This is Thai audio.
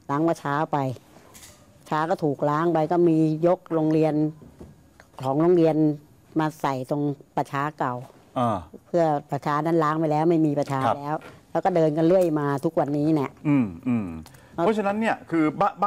ล้างประช้าไปช้าก็ถูกล้างไปก็มียกโรงเรียนของโรงเรียนมาใส่ตรงประช้าเก่าเพื่อประช้านั้นล้างไปแล้วไม่มีประช้าแล้วก็เดินกันเรื่อยมาทุกวันนี้เนี่ยเพราะฉะนั้นเนี่ยคือบ้าน